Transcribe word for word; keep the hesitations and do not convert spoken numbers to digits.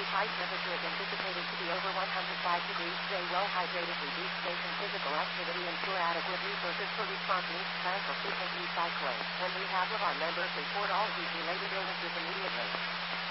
high temperature is anticipated to be over one hundred five degrees. Stay well hydrated, reduce space and physical activity, ensure adequate resources for response needs, plan for frequent recycling, and rehab of our members. Report all heat-related illnesses immediately.